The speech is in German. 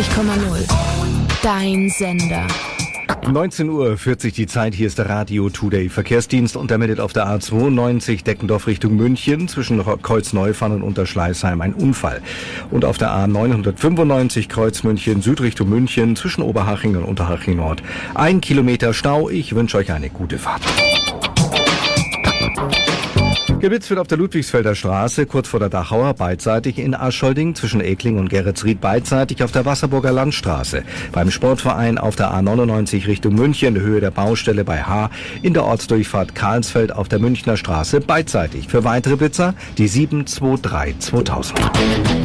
Dein Sender. 19:40 Uhr die Zeit, hier ist der Radio Today Verkehrsdienst und ermittelt auf der A92 Deckendorf Richtung München zwischen Kreuz-Neufahren und Unterschleißheim ein Unfall. Und auf der A995 Kreuz München Süd Richtung München zwischen Oberhaching und Unterhaching Nord 1 Kilometer Stau. Ich wünsche euch eine gute Fahrt. Geblitzt wird auf der Ludwigsfelder Straße, kurz vor der Dachauer, beidseitig in Aschholding, zwischen Ekling und Geretsried beidseitig auf der Wasserburger Landstraße. Beim Sportverein auf der A99 Richtung München, in Höhe der Baustelle bei H, in der Ortsdurchfahrt Karlsfeld auf der Münchner Straße beidseitig. Für weitere Blitzer die 723 2000.